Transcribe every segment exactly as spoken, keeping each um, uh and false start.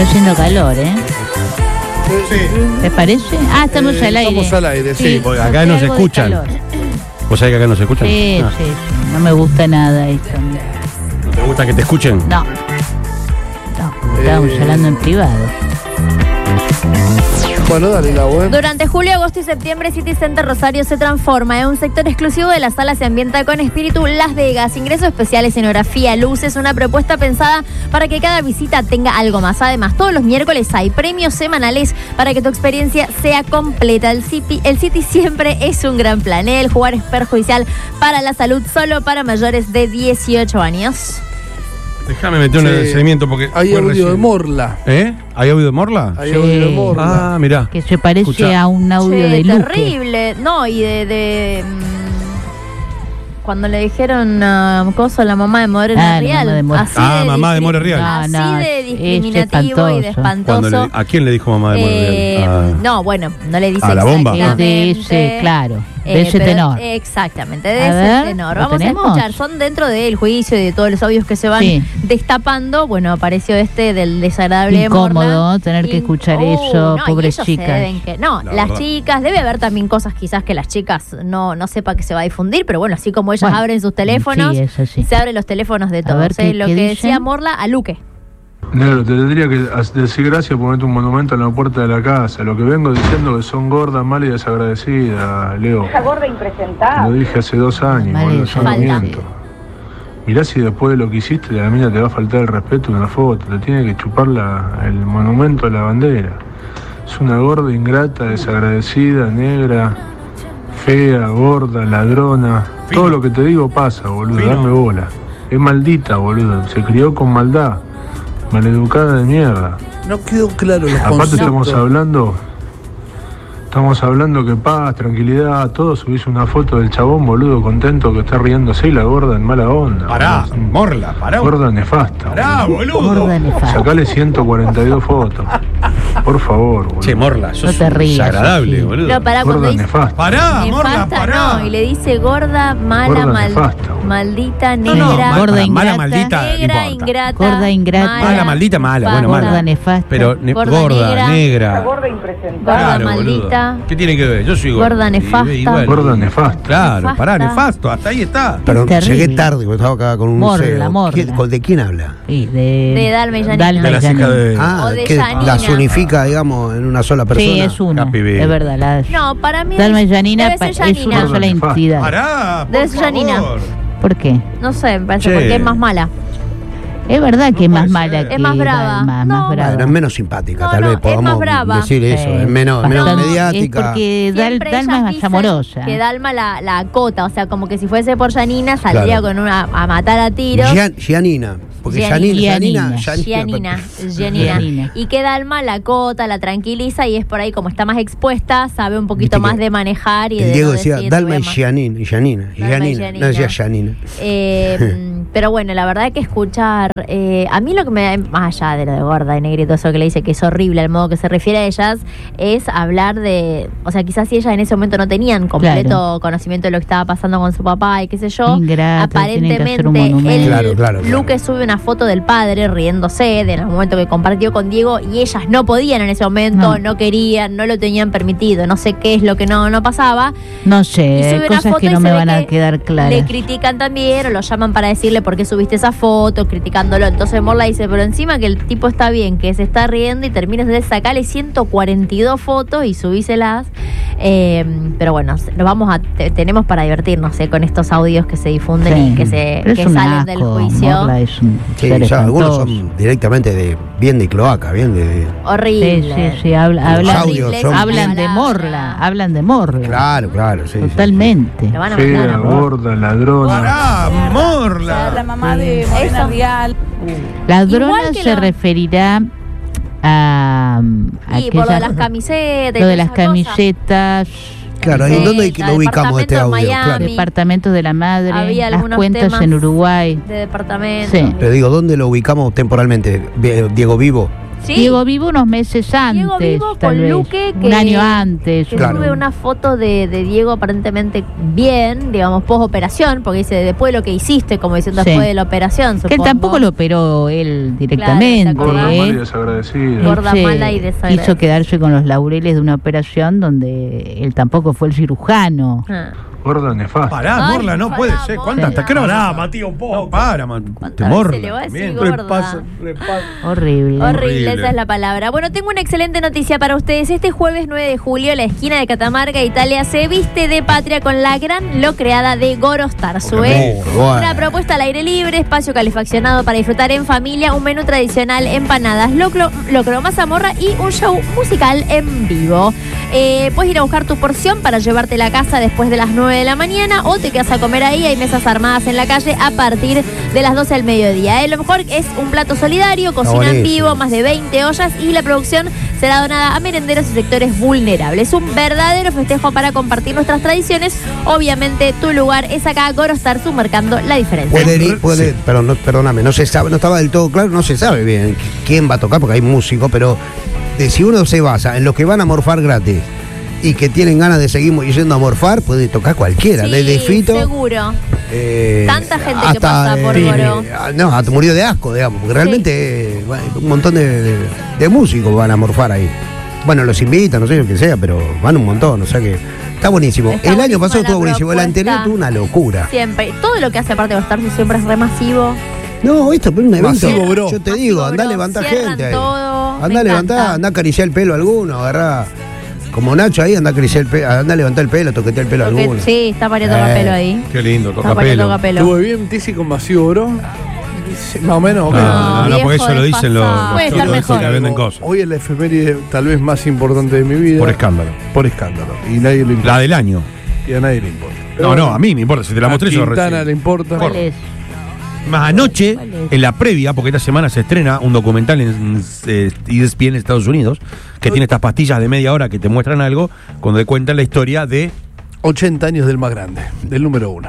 Está haciendo calor, ¿eh? Sí. ¿Te parece? Ah, estamos Eh, al aire. Estamos al aire, sí. Porque acá no se algo de escuchan. calor. ¿Vos sabés que acá no se escuchan? Sí, Ah. sí, sí. No me gusta nada esto. ¿No te gusta que te escuchen? No. No, estábamos Eh. hablando en privado. Bueno, dale la web. Durante julio, agosto y septiembre, City Center Rosario se transforma en un sector exclusivo de la sala. Se ambienta con espíritu Las Vegas. Ingresos especiales, escenografía, luces, una propuesta pensada para que cada visita tenga algo más. Además, todos los miércoles hay premios semanales para que tu experiencia sea completa. El City, el City siempre es un gran plan. El jugar es perjudicial para la salud, solo para mayores de dieciocho años. Déjame meter un Sí. agradecimiento porque. Hay fue audio recién. de Morla. ¿Eh? ¿Hay audio de Morla? Hay Sí. audio de Morla. Ah, mirá. Que se parece Escuchá. a un audio Che, de Luque. terrible. No, y de... de mm, cuando le dijeron uh, cosa a la mamá de Morena Ah, la Real. mamá de More- así Ah, mamá de discri- More Real. Así No, no, de es discriminativo y de espantoso. Cuando espantoso. le- ¿A quién le dijo mamá de Eh, Morla? Ah. No, bueno, no le dice ¿A la bomba? Es de exactamente. ese, claro. De Eh, ese pero- tenor. Exactamente, de A ese ver, tenor. ¿lo Vamos tenemos? a escuchar, son dentro del juicio y de todos los audios que se van Sí. destapando. Bueno, apareció este del desagradable de Morla. Incómodo tener que escuchar eso, no, y pobres ellos se chicas. deben que- no, La las verdad. chicas, debe haber también cosas quizás que las chicas no, no sepa que se va a difundir, pero bueno, así como ellas Bueno, abren sus teléfonos, sí, es así. se abren los teléfonos de A todos. ver, ¿eh? ¿qué- Lo qué que dicen? decía Morla a Luque. Negro, te tendría que decir gracias por meter un monumento en la puerta de la casa. Lo que vengo diciendo que son gordas, malas y desagradecidas, Leo. Esa gorda impresentada. Lo dije hace dos años, Mal boludo, yo no falta. miento. Mirá si después de lo que hiciste a la mina te va a faltar el respeto en la foto. Te tiene que chupar la, el monumento a la bandera. Es una gorda ingrata, desagradecida, negra, fea, gorda, ladrona. Fino. Todo lo que te digo pasa, boludo, Fino. dame bola. Es maldita, boludo. Se crió con maldad. Maleducada de mierda. No quedó claro los Aparte conceptos. estamos hablando, estamos hablando que paz, tranquilidad, todo. Subís una foto del chabón, boludo, contento que está riéndose y la gorda en mala onda. Pará, boludo. Morla, pará. Gorda nefasta. Pará, boludo. boludo. Gorda nefasta. Sacale ciento cuarenta y dos fotos. Por favor, boludo. Che, Morla, sos No te rías, desagradable, Sofi. boludo. No, pará, cuando Gorda dice nefasta. Pará, Morla, nefasta, pará. no, y le dice gorda, mala, Gorda mal- nefasta, boludo. maldita, No, negra, no, mal- Gorda pará, mala, ingrata. maldita, no negra, importa. ingrata, Gorda ingrata. Mala, maldita, mala, bueno, gorda, mala. Gorda nefasta. Pero ne- Gorda gorda, negra. negra. Esa gorda impresentada. Gorda Claro, boludo. maldita. ¿Qué tiene que ver? Yo soy gorda. Gorda Y- nefasta. y bueno. Gorda nefasta. Claro, Nefasta. pará, nefasto. Hasta ahí está. Perdón, Terrible. llegué tarde porque estaba acá con un Morla, cero. Morla. ¿Quién- con- ¿De quién habla? Sí, de, De Dalma y Janina. Dalma De y las hijas Janina. de. Ah, O de que Janina. las unifica, digamos, en una sola persona. Sí, es una. Happy Baby. Es verdad. La, No, para mí Dalma y debe Janina ser pa- es Janina. una sola Nefasta. entidad. Pará, por Debe ser Janina. favor. ¿Por qué? No sé, me parece Che. porque es más mala. Es verdad que es No más puede mala ser. que Es más brava. Dalma, No. más brava. Bueno, es menos simpática, No, tal no, vez es más podamos brava. decir eso. Sí. Es menos, menos Bastante- mediática. Es porque Dal- Siempre Dalma ellas es más dicen amorosa. que Dalma la, la acota, o sea, como que si fuese por Janina saldría Claro. con una a matar a tiros. Gian- Gianina. Porque Gianina. Janina, Janina, Gianina, Janina. Gianina. Gianina. Y que Dalma la acota, la tranquiliza y es por ahí como está más expuesta, sabe un poquito Viste más que de manejar y El de Diego no decía decir, Dalma y voy a ma- Gianina. Y Gianina. y Dalma y Gianina. No decía Gianina. Gianina. Eh, pero bueno, la verdad que escuchar eh, a mí lo que me da, más allá de lo de gorda y negrito, eso que le dice que es horrible el modo que se refiere a ellas, es hablar de, o sea, quizás si ellas en ese momento no tenían completo Claro. conocimiento de lo que estaba pasando con su papá y qué sé yo, Ingrata, tienen que hacer un aparentemente monumento. él, Claro, claro, claro. Luque sube una foto del padre riéndose de en el momento que compartió con Diego y ellas no podían en ese momento, No. no, querían, no lo tenían permitido, no sé qué es lo que no, no pasaba. No Y sé, sube hay una cosas foto que y no se me ve van a que quedar claras. Le critican también o lo llaman para decirle por qué subiste esa foto, criticándolo. Entonces Morla dice, pero encima que el tipo está bien, que se está riendo y terminas de sacarle ciento cuarenta y dos fotos y subíselas. Eh, pero bueno, nos vamos a te- tenemos para divertirnos eh, con estos audios que se difunden Sí. y que se Pero es que un salen asco, del juicio. Morla es un Sí, ser ya, algunos espantoso. son directamente de bien de cloaca, bien de. Horrible. Sí, sí, sí, habla- Los hablan, audios son- hablan de Palabra. Morla, hablan de Morla. Claro, claro, sí. sí, Totalmente. Lo van a mandar Fea, a gorda, ladrona. Pará, Morla. La mamá de Morena Eso. Real. Ladrona Igual que se lo- referirá a, a Y por lo de aquella- las camisetas. y lo de todas las esas cosas. camisetas, Claro, ¿y en dónde Camiseta, lo ubicamos este departamento audio? en Claro. Miami. departamentos de la madre, Había las algunos cuentas temas en Uruguay. De departamento. Sí. Pero digo, ¿dónde lo ubicamos temporalmente? Diego Vivo. Sí. Diego Vivo unos meses antes. Diego Vivo tal con vez. Luque, que Un año antes. Que Claro. sube una foto de, de Diego aparentemente bien, digamos, post operación, porque dice después de lo que hiciste, como diciendo Sí. después de la operación, Que él supongo. tampoco lo operó él directamente. Claro, ¿te Gorda, acordás? mala y ¿eh? desagradecida. Gorda, Él se mala y desagradecida. quiso quedarse con los laureles de una operación donde él tampoco fue el cirujano. Ah. Gorda nefasta. Pará, Ay, Morla, no pará, puede ser. Morla. ¿Cuántas? ¿Hasta qué hora vas a- Pará, Matías, un poco. No, para, man. Te ¿Cuántas morla. veces le voy a decir también. gorda? Repaso, repaso. Horrible. Horrible, Horrible. esa es la palabra. Bueno, tengo una excelente noticia para ustedes. Este jueves nueve de julio, la esquina de Catamarca, Italia, se viste de patria con la gran locreada de Goros Tarsu, ¿eh? Oh, bueno. Una propuesta al aire libre, espacio calefaccionado para disfrutar en familia, un menú tradicional, empanadas, locro, locro mazamorra y un show musical en vivo. Eh, puedes ir a buscar tu porción para llevarte a casa después de las nueve de la mañana o te quedas a comer ahí. Hay mesas armadas en la calle a partir de las doce del mediodía. ¿eh? Lo mejor es un plato solidario, cocina en buenísimo. vivo, más de veinte ollas y la producción será donada a merenderos y sectores vulnerables. Un verdadero festejo para compartir nuestras tradiciones. Obviamente tu lugar es acá, Goros Tarsu, marcando la diferencia. Puede ir, puede, pero no, perdóname, no se sabe, no estaba del todo claro, no se sabe bien quién va a tocar porque hay músicos, pero de, si uno se basa en los que van a morfar gratis y que tienen ganas de seguir yendo a morfar, puede tocar cualquiera, Sí, desde Fito. seguro. eh, Tanta gente que hasta, pasa por eh, Goro. No, hasta murió de asco, digamos, porque realmente eh, bueno, un montón de, de- de músicos van a morfar ahí. Bueno, los invitan, no sé lo que sea, pero van un montón, o sea que está buenísimo. Está el año buenísima pasado la estuvo buenísimo, el propuesta. anterior tuvo una locura. Siempre. Todo lo que hace aparte de Goros Tarsu siempre es re masivo. No, esto es un evento. Masivo, bro. Yo te Masivo, digo, andá a bro. levantar Cierran gente ahí. todo, me Andá a levantar, encanta. andá a acariciar el pelo a alguno, agarrá. Como Nacho ahí, andá a acariciar el pelo, andá a levantar el pelo, toquetear el pelo a Porque- alguno. sí, está pariendo Eh. pelo ahí. Qué lindo, Está toca pariendo pelo. pelo. Estuvo bien, Tizi con masivo, bro. Sí, más o menos, ok. No, no, no, viejo porque eso lo dicen los, desfasado. los Puede estar chicos mejor. que venden cosas. Hoy es la efeméride tal vez más importante de mi vida. Por escándalo. Por escándalo. Y nadie le importa. La del año. Y a nadie le importa. No, no, a mí me importa. Si te la a mostré, yo Quintana recién. le importa. ¿Cuál es? Más anoche, ¿Cuál es? en la previa, porque esta semana se estrena un documental en eh, E S P N en Estados Unidos, que tiene estas pastillas de media hora que te muestran algo, cuando te cuentan la historia de. ochenta años del más grande, del número uno.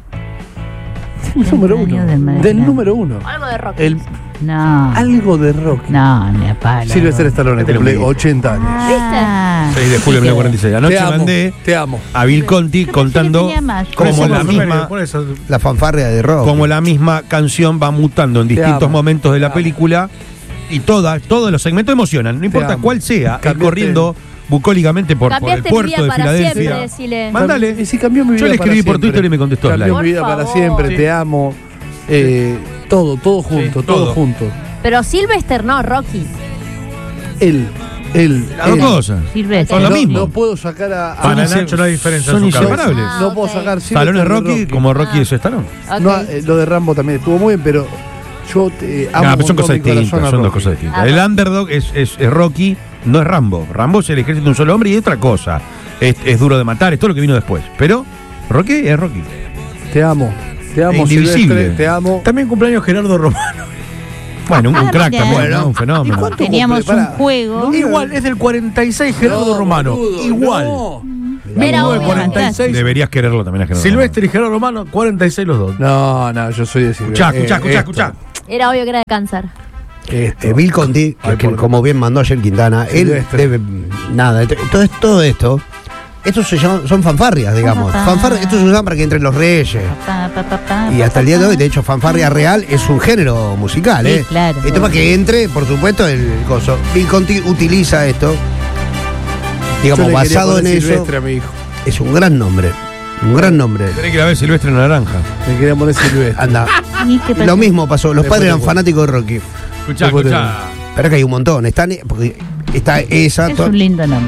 Del número uno. años del más Del grande. número uno. Algo de rock. El, No. algo de rock. No, ni a palo. Sylvester Stallone Este lo cumple vi. ochenta años. Ah, seis de julio de mil novecientos cuarenta y seis. Anoche te amo, mandé te amo. a Bill Conti Yo pensé contando que tenía más. cómo Por la eso, misma. Por eso, La fanfarria de rock. Como la misma canción va mutando en Te distintos amo. momentos de Te la amo. película y toda, todos los segmentos emocionan, no importa amo. cuál sea, es Cambiaste- corriendo bucólicamente por, por el Cambiaste mi puerto vida de para Filadelfia. siempre, decile. Mándale. Y si cambió mi vida Yo le para escribí por siempre. Twitter y me contestó Cambió Slayer. mi vida Por para favor. siempre, Sí. te amo. Eh, todo, todo junto, Sí, todo, todo. junto. Pero Sylvester no, Rocky. Él, él. Las dos él. cosas. Sirve. Son lo no, mismo. no puedo sacar a. a- Para Son Nacho no hay diferencia en son su inseparables. inseparables. Ah, No puedo ok. sacar. Stallone es Sylvester de Rocky, como Rocky es Stallone. Ok. No, eh, lo de Rambo también estuvo muy bien, pero yo te amo. Ah, un pero son montón cosas mi corazón distintas, a son dos Rocky. cosas distintas. Ah, El bueno. underdog es, es, es Rocky, no es Rambo. Rambo es el ejército de un solo hombre y es otra cosa. Es, es duro de matar, es todo lo que vino después. Pero Rocky es Rocky. Te amo. Te amo, Indivisible. Silvestre, te amo. También cumpleaños Gerardo Romano. Bueno, un, un Ah, crack mira. también, ¿no? Un ¿Y fenómeno. cuánto Teníamos cumple? un Pará. juego. Igual, es del cuarenta y seis Gerardo No, Romano. boludo, Igual. no. Era Uno de obvio. cuarenta y seis. Deberías quererlo también a Gerardo Silvestre y Gerardo Romano, cuarenta y seis los dos. No, no, yo soy de Silvestre. Romano. Escuchá, escuchá, Eh, escuchá, esto, escuchá. Era obvio que era de cáncer. esto. Eh, Bill Conti, Ay, que por- como bien mandó ayer Quintana, él Silvestre. debe. Nada, ent- todo, es- todo esto. Estos se llaman, son fanfarrias, digamos. Fanfarrias, esto se usa para que entren los reyes. Pa, pa, pa, pa, Y pa, hasta el pa, día de pa. hoy, de hecho, fanfarria real es un género musical, Sí, ¿eh? claro. Esto para que entre, por supuesto, el coso. Bill Conti utiliza esto, digamos, Yo le quería basado en poner eso. Silvestre a mi hijo. Es un gran nombre. Un gran nombre. Tenés que ir a ver Silvestre en Naranja. Le quería poner Silvestre. Anda. Ni que Lo mismo pasó. Los Después padres te eran cuento. fanáticos de Rocky. Escuchá, Después te- escuchá. Pero que hay un montón. Están, porque está esa, Es to- un lindo nombre.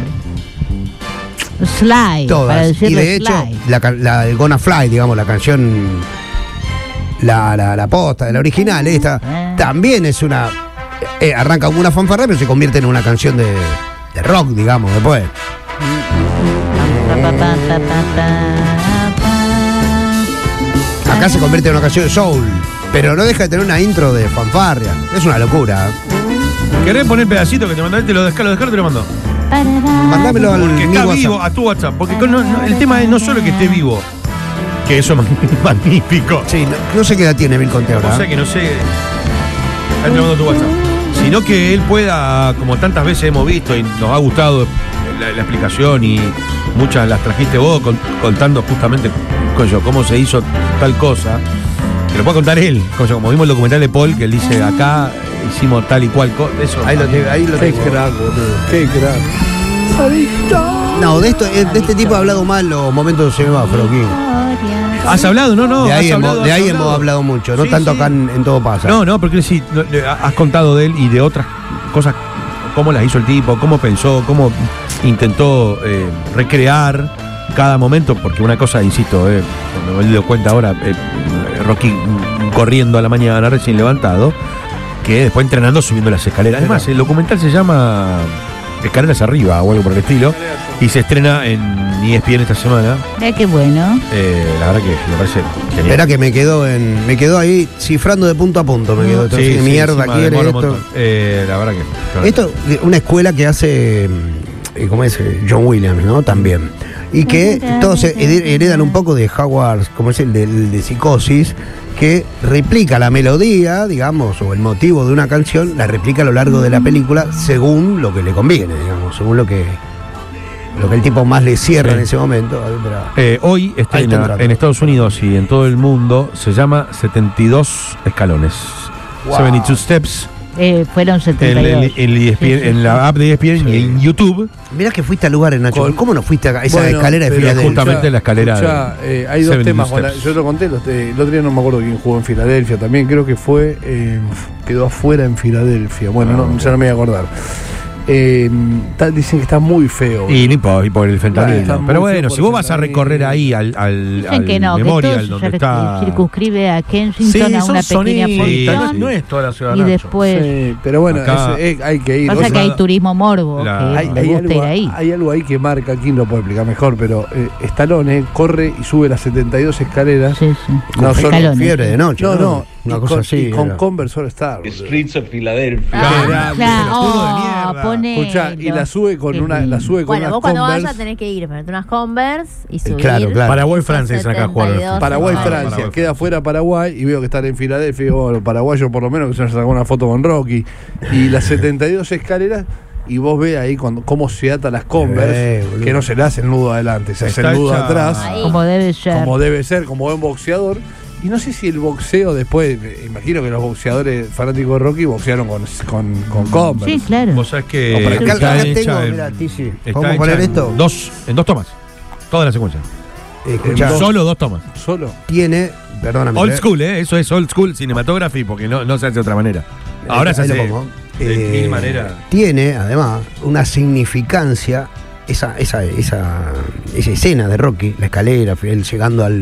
Sly, para todas. Y decirle de hecho, Sly. la, ca- la el Gonna Fly, digamos, la canción, la, la, la posta, la original, esta, Ah. también es una. eh, arranca como una fanfarra, pero se convierte en una canción de, de rock, digamos, después. Pa, pa, pa, pa, pa, pa. Acá se convierte en una canción de soul. Pero no deja de tener una intro de fanfarria. Es una locura. ¿Querés poner el pedacito que te mandé? Te lo descargo, lo descargo y te lo mando. Mándamelo al Porque mi está WhatsApp. vivo a tu WhatsApp. Porque con- no- no, el tema es no solo que esté vivo, que eso es magnífico. Sí, no, no sé qué edad tiene Bill Conti ahora. O sea que no sé. Ahí te lo mando a tu WhatsApp. sino que él pueda, como tantas veces hemos visto y nos ha gustado la, la explicación y muchas las trajiste vos con, contando justamente coño, cómo se hizo tal cosa, que lo pueda contar él, coño, como vimos el documental de Paul, que él dice acá hicimos tal y cual cosa, eso. Ahí lo tengo, ahí lo Qué tengo. crack, boludo. Qué crack. No, de esto, de este tipo he hablado mal los momentos de semáforo, King. ¿Has hablado? No, no. De ahí, has hemos, hablado, de has ahí hablado. hemos hablado mucho, no Sí, tanto sí. acá en, en Todo Pasa. No, no, porque sí, no, le- has contado de él y de otras cosas, cómo las hizo el tipo, cómo pensó, cómo intentó eh, recrear cada momento, porque una cosa, insisto, eh, cuando él dio cuenta ahora, eh, Rocky mm, corriendo a la mañana, recién levantado, que después entrenando subiendo las escaleras. Además, el documental se llama Escaleras Arriba o algo por el estilo, y se estrena en E S P N esta semana. Eh, qué bueno. Eh, la verdad que me parece genial. Espera que me quedó en, me quedó ahí cifrando de punto a punto, me quedó. Entonces, ¿qué mierda encima quiere demora un esto? montón. Eh, la verdad que. Esto, una escuela que hace, eh, ¿cómo es? Eh, John Williams, ¿no? También. Y que todos se hered- heredan un poco de Howard, como es el de, el de Psicosis, que replica la melodía, digamos, o el motivo de una canción, la replica a lo largo de la película según lo que le conviene, digamos, según lo que lo que el tipo más le cierra Sí. en ese momento. A ver, espera. Eh, hoy Ahí estrena está entrando. en Estados Unidos y en todo el mundo, se llama setenta y dos escalones. Wow. setenta y dos Steps. Eh, fueron En, setenta y dos. el- el E S P N, Sí, sí, en la sí. app de E S P N y en YouTube. Mirá que fuiste a lugares, Nacho. Con- ¿Cómo no fuiste a esa Bueno, escalera de pero Filadelfia? justamente la escalera escuchá, de eh, hay dos setenta y dos temas. con la- Steps. yo lo conté, los de- el otro día no me acuerdo quién jugó en Filadelfia también. Creo que fue. eh, quedó afuera en Filadelfia. Bueno, Ah, no, ok. ya no me voy a acordar. Eh, ta- dicen que está muy feo. Y, ni por, y por el fentanilo. Está muy Pero feo bueno, por si vos vas a fentanilo. recorrer ahí al, al, Dicen al que no, que Memorial, todo donde se está. circunscribe a Sí, Kensington a son una pequeña sonitas, porción. no es toda la ciudad. Y Nacho. después Sí, pero bueno, Acá- es- es- hay que ir. pasa O que sea, hay turismo morbo, La- que hay, le hay gusta algo, ir ahí. hay algo ahí que marca, quién lo puede explicar mejor, pero eh, Stallone corre y sube las setenta y dos escaleras. Sí, sí. No, son Escalones, Fiebre sí. de noche. No, no, Una y cosa con, así. y con era. Converse All Star. Streets of Philadelphia. Ah, grande, claro. pelotudo de Oh, mierda. ponelo. Escuchá, y la sube con Qué una, la lindo. sube con Bueno, unas vos cuando Converse. vayas tenés que ir, ponerte unas Converse y subir. claro, claro. Paraguay, Francia, dicen acá jugaron. setenta y dos Paraguay, escalones. Francia, Paraguay, queda fuera Paraguay y veo que están en Filadelfia y digo, los paraguayos por lo menos que se sacó una foto con Rocky y las setenta y dos escaleras y vos ves ahí cuando, cómo se ata las Converse, Eh, boludo. que no se le hace el nudo adelante, se hace Está el nudo hecha- atrás, Ahí. Como debe ser. como debe ser, como buen boxeador. Y no sé si el boxeo después, eh, imagino que los boxeadores fanáticos de Rocky boxearon con, con, con Converse. Sí, claro. Vos sabés que No, para Acá, está acá hecha tengo, en- mira, Tizi. está ¿Podemos hecha poner en esto? Dos, en dos tomas. Toda la secuencia. Escuchá, dos- Solo dos tomas. Solo. tiene, perdóname. Old eh, school, ¿eh? Eso es old school cinematography porque no, no se hace de otra manera. Ahora se ahí lo hace pongo. de Eh, mil maneras. Tiene, además, una significancia, esa, esa, esa, esa escena de Rocky, la escalera, él llegando al,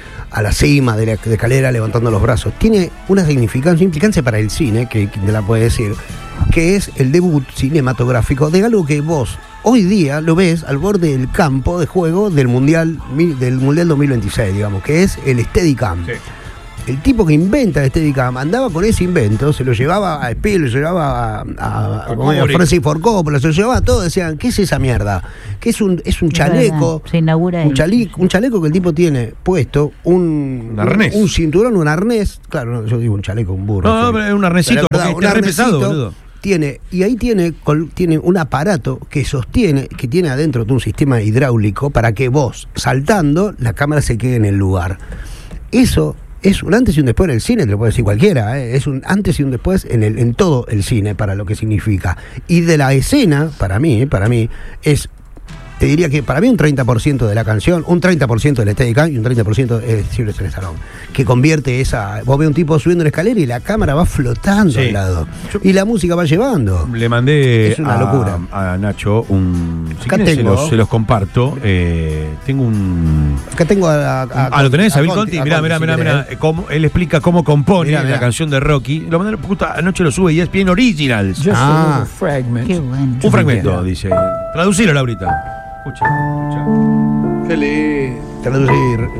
a la cima de la de escalera, levantando los brazos. Tiene una significancia, implicancia para el cine, que, que te la puede decir, que es el debut cinematográfico de algo que vos hoy día lo ves al borde del campo de juego del Mundial, mil- del mundial dos mil veintiséis, digamos, que es el Steadicam. Sí. El tipo que inventa el Steadicam andaba con ese invento, se lo llevaba a Spielberg, se lo llevaba a, a, a, ¿cómo era? Kubrick. Francis Ford Coppola, se lo llevaba a todo, decían, ¿qué es esa mierda? Que es un, es un Es chaleco, verdad, se inaugura un, ahí. chali- un chaleco que el tipo tiene puesto, un, Un arnés. un, un cinturón, un arnés, claro, no, yo digo un chaleco, un burro. No, no, sí. pero es un arnésito, Pero, porque un está re pesado, arnesito, boludo. Tiene, y ahí tiene, col- tiene un aparato que sostiene, que tiene adentro de un sistema hidráulico para que vos, saltando, la cámara se quede en el lugar. Eso es un antes y un después en el cine, te lo puede decir cualquiera, ¿eh? Es un antes y un después en, el, en todo el cine para lo que significa. Y de la escena, para mí, para mí, es... Te diría que para mí un treinta por ciento de la canción, un treinta por ciento del Steadicam y un treinta por ciento es Sylvester Stallone, que convierte esa... Vos ves un tipo subiendo la escalera y la cámara va flotando Sí. al lado. Y la música va llevando. Le mandé Es una a, locura. a Nacho un. Si Acá quieren se tengo. los, se los comparto. Eh, tengo un. Acá tengo a... a- a- Ah, ¿lo tenés? A Bill Conti, Conti. a Mirá, Conti, mirá, si mirá, querés. mirá. eh, cómo- Él explica cómo compone Mirá, mirá. la canción de Rocky. Lo mandé, puta, anoche lo sube y es bien Originals. Just Ah. a little fragment. Qué bueno. Un fragmento, dice. Traducilo, Laurita. Escucha, escucha. Qué lindo. Traducir.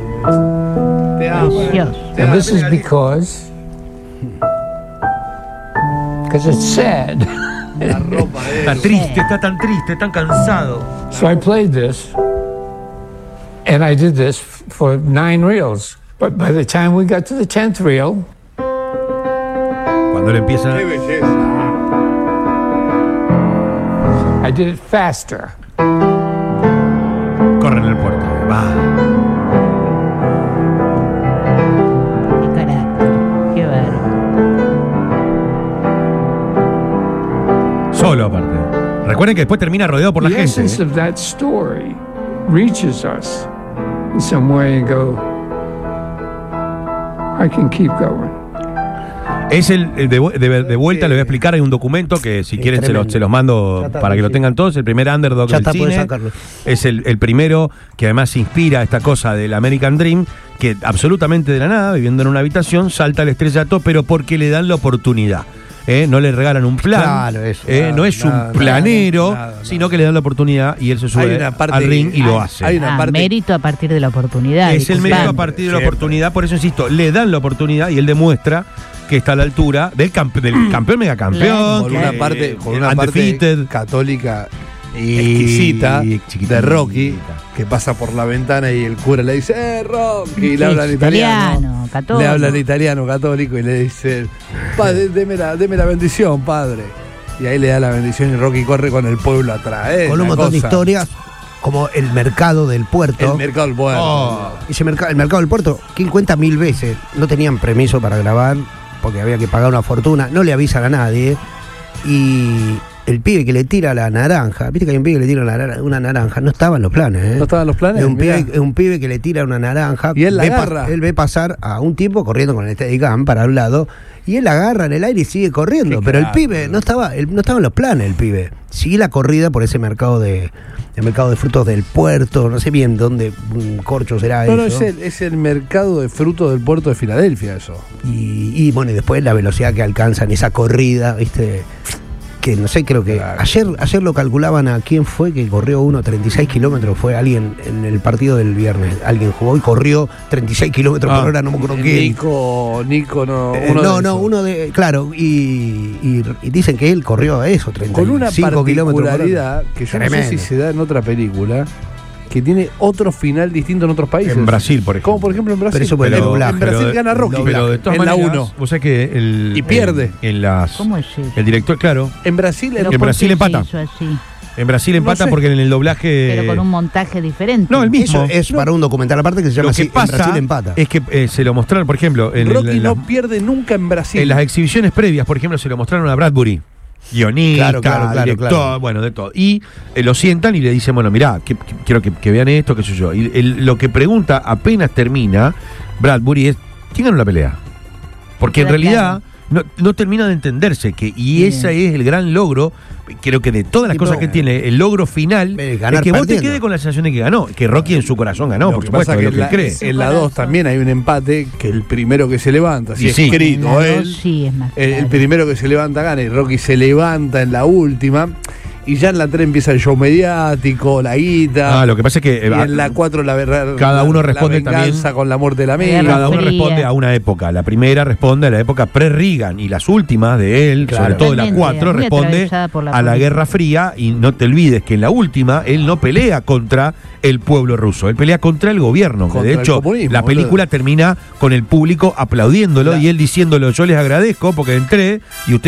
Te amo. Precioso. Te And amo. this is because because it's sad. La ropa de Está triste, está tan triste, tan cansado. So I played this, and I did this f- for nine reels. But by the time we got to the tenth reel, Cuando él empieza. Qué belleza. I did it faster. Corren en el puerto. Va. Qué carácter, qué bárbaro. Solo aparte. Recuerden que después termina rodeado por la The gente. essence ¿eh? of that story reaches us in some way and go, I can keep going. Es el, el de, de- de vuelta, le voy a explicar, hay un documento que si Sí, quieren se los, tremendo. se los mando Ya está, para que lo sí. tengan todos. El primer underdog Ya del está, podés cine. sacarlo. Es el, el primero que además inspira esta cosa del American Dream, que absolutamente de la nada, viviendo en una habitación, salta al estrellato, pero porque le dan la oportunidad. ¿eh? No le regalan un plan, Claro, eso. ¿eh? Nada, no es nada, un planero, nada, nada, sino que le dan la oportunidad y él se Hay sube una parte- al ring y lo hay- hace. hay una Ah, parte- mérito a partir de la oportunidad. Es el mérito a disculpame. partir de la Siempre. oportunidad, por eso insisto, le dan la oportunidad y él demuestra que está a la altura del, campe- del campeón megacampeón. Con que- una parte, con una parte undefeated. católica Y- exquisita y chiquitita. de Rocky, que pasa por la ventana y el cura le dice, ¡eh, Rocky! Y le habla en italiano. Italiano, católico. Le habla en italiano católico y le dice, padre, deme la, deme la bendición, padre. Y ahí le da la bendición y Rocky corre con el pueblo atrás. ¿eh? Con un Una montón de cosa. historias, como el mercado del puerto. El mercado del puerto. Oh. Ese mercado, el mercado del puerto, ¿quién cuenta mil veces? No tenían permiso para grabar porque había que pagar una fortuna, no le avisan a nadie. Y el pibe que le tira la naranja, viste que hay un pibe que le tira una naranja, una naranja, no estaba en los planes, ¿eh? ¿No estaban los planes? Es un, Mirá. pibe, es un pibe que le tira una naranja. Y él la ve pa- agarra. él ve pasar a un tipo corriendo con el Steadicam para un lado. Y él la agarra en el aire y sigue corriendo. Qué Pero el crack, pibe boludo. no estaba, él no estaba en los planes, el pibe. Sigue la corrida por ese mercado de, el mercado de frutos del puerto, no sé bien dónde un corcho será No, no, eso. es el, es el mercado de frutos del puerto de Filadelfia, eso. Y, y bueno, y después la velocidad que alcanzan esa corrida, ¿viste? Que no sé, creo que Claro. ayer ayer lo calculaban a quién fue que corrió uno treinta y seis kilómetros, fue alguien en el partido del viernes, alguien jugó y corrió treinta y seis kilómetros Ah. por hora, no me acuerdo quién. Nico, Nico, no. Eh, uno no, de no, esos. uno de, claro, y, y- y dicen que él corrió a eso, treinta y Con una cinco kilómetros por hora. particularidad que yo no sé Tremendo. si se da en otra película, que tiene otro final distinto en otros países. En Brasil, por ejemplo. Como por ejemplo en Brasil. Pero eso por el en, doblaje. en Brasil Pero- gana Rocky. Pero de todas en la maneras, uno. vos sabés que el. Y pierde. En, en las. ¿Cómo es eso? El director, claro. En Brasil, Pero en, en ¿por Brasil qué empata. se hizo así? En Brasil No empata sé. porque en el doblaje. Pero con un montaje diferente. No, el mismo. Eso es para un documental aparte que se llama Lo que así, pasa en Brasil empata. es que eh, se lo mostraron, por ejemplo, en, Rocky en no las, pierde nunca en Brasil. en las exhibiciones previas, por ejemplo, se lo mostraron a Bradbury. Guionista, Claro, claro, claro, director, claro. bueno, de todo. Y eh, lo sientan y le dicen, bueno, mirá, que, que- quiero que, que vean esto, qué sé yo. Y el- lo que pregunta apenas termina Bradbury es, ¿quién ganó la pelea? Porque en Queda realidad no, no termina de entenderse que, y Bien. ese es el gran logro, creo que de todas las Tipo, cosas que tiene, el logro final eh, es ganar que vos te perdiendo. quedes con la sensación de que ganó, que Rocky en su corazón ganó, Lo por que supuesto, pasa es lo que que en la- cree. en la dos también hay un empate que el primero que se levanta, si Y es sí. escrito En la él, dos sí es más el, el claro. primero que se levanta gana y Rocky se levanta en la última. Y ya en la tres empieza el show mediático, la guita. Ah, lo que pasa es que eh, y en la cuatro la verdad. cada uno la- responde la venganza también- con la muerte de la amiga. Guerra cada uno Fría. responde a una época. La primera responde a la época pre-Reagan y las últimas de él, Claro. sobre todo la Totalmente, cuatro, muy responde atravesada por la a la política. Guerra Fría. Y no te olvides que en la última él no pelea contra el pueblo ruso, él pelea contra el gobierno. que Contra de el hecho, comunismo, la película boludo. termina con el público aplaudiéndolo La- y él diciéndolo, yo les agradezco porque entré y ustedes